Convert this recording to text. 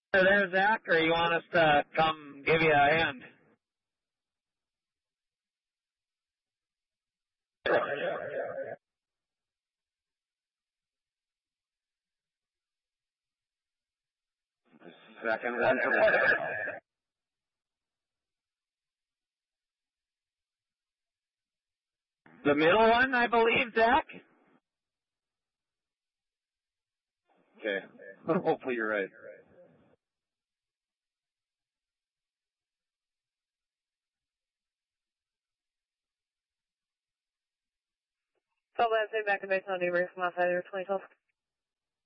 There, Zach, or you want us to come give you a hand? Second one to play. The middle one, I believe, Zach? Okay. Hopefully you're right. So let's say back to base on Newbury from outside there, 2012.